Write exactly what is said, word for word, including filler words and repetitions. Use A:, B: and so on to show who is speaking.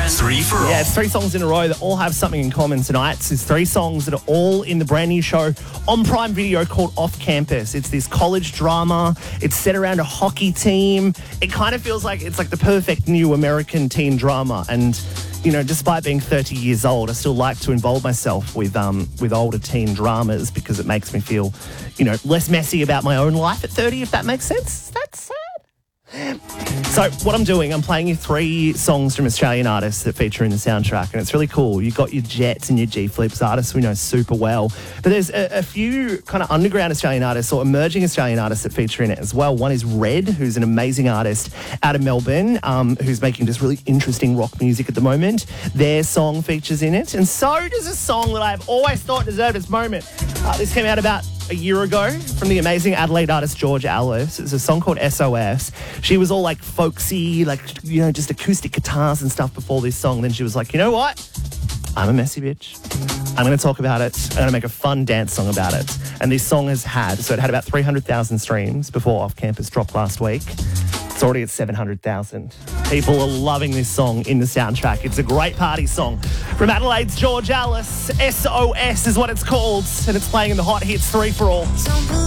A: Three for all.
B: Yeah, it's three songs in a row that all have something in common tonight. It's three songs that are all in the brand new show on Prime Video called Off Campus. It's this college drama. It's set around a hockey team. It kind of feels like it's like the perfect new American teen drama. And, you know, despite being thirty years old, I still like to involve myself with um with older teen dramas because it makes me feel, you know, less messy about my own life at thirty, if that makes sense. That's sad. So what I'm doing, I'm playing you three songs from Australian artists that feature in the soundtrack, and it's really cool. You've got your Jets and your G-Flips, artists we know super well. But there's a, a few kind of underground Australian artists or emerging Australian artists that feature in it as well. One is Red, who's an amazing artist out of Melbourne, um, who's making just really interesting rock music at the moment. Their song features in it, and so does a song that I've always thought deserved its moment. Uh, this came out about a year ago from the amazing Adelaide artist George Alice. It's a song called S O S. She was all like folksy, like, you know, just acoustic guitars and stuff before this song. Then she was like, you know what? I'm a messy bitch. I'm going to talk about it. I'm going to make a fun dance song about it. And this song has had, so it had about three hundred thousand streams before Off Campus dropped last week. It's already at seven hundred thousand. People are loving this song in the soundtrack. It's a great party song. From Adelaide's George Alice, S O S is what it's called. And it's playing in the Hot Hits three for all.